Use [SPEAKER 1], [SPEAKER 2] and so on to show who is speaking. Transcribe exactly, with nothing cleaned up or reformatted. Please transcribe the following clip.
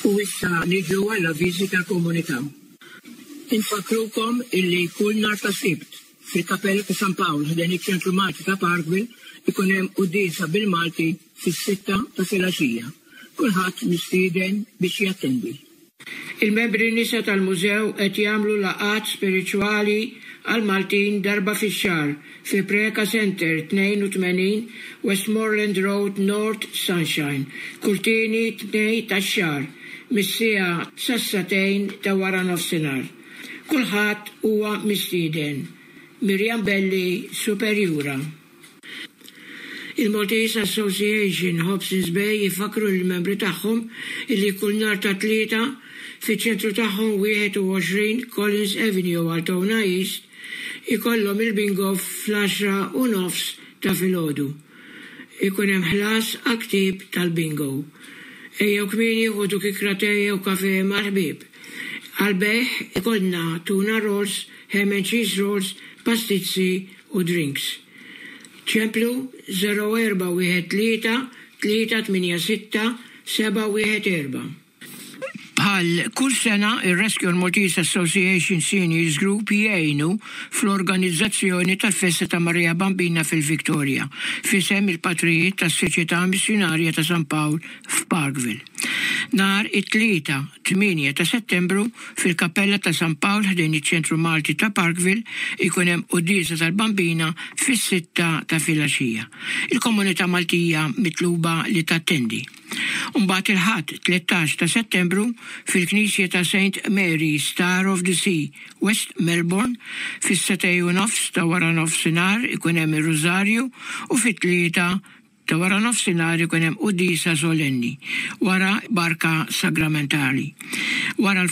[SPEAKER 1] U issa niġu għall-avviżi tal-komunità. Infakrukom illi kull nhar ta' Sibt fil-Kappella ta' San Pawl ħdejn iċ-Ċentru Malti ta' Parkville ikun hemm qudiesa bil-Malti fis-sitta ta' filgħaxija. Kulħadd mistieden biex jattendi.
[SPEAKER 2] Il-membri nisa tal-mużew qed jagħmlu laqgħat spiriċwali għal Maltin darba fix-xahar fi Preka Center tnejn u tmenin Westmoreland Road North Sunshine. Kull tieni tnej tax-xahar mis-siegħa sassatejn ta' wara nofsinhar. Kulħadd huwa mistieden. Miriam Belli, Superjura. Il-Maltese Association Hobsons Bay jifakru l-membri tagħhom illi kull nhar ta' tlieta fiċ-ċentru tagħhom wieħed u għoxrin Collins Avenue Altona East ikollhom il-bingo fl-għaxra u nofs ta' filgħodu. Ikun hemm ħlas għal-ktib tal-bingo. Ejjew kmieni ħudu kikra tejja u kafè mal-ħbieb. Għal-beħ ikollna tuna rolls, ham and cheese rolls, pastizzi u drinks. ċemplu zero erba' wieħed tlieta tlieta tminja sitta seba' wieħed erba'. Bħal kull sena ir-Rescue Maltese Association Seniors Group jgħinu fl-organizzazzjoni tal-Festa ta' Marija Bambina fil-Viktoria fisem il-patrijiet tas-Soċjetà Missjonarja ta' San Pawl f'Parkville. Nar it-tlieta tminja ta' Settembru fil-Kappella ta' San Pawl ħdejn iċ-Ċentru Malti ta' Parkville ikun hemm qudiesa tal-Bambina fis-sitta ta' filgħaxija. Il-komunità Maltija mitluba li tattendi. Mbagħad il-ħadd tlettax ta' Settembru fil-Knisja ta' Saint Mary Star of the Sea, West Melbourne, fis-setej u nofs ta' wara nofsinhar ikun hemm ir-Rużarju u fit-tlieta ta' wara nofsinhar ikun hemm qudiesa solenni wara barka sagramentali. Wara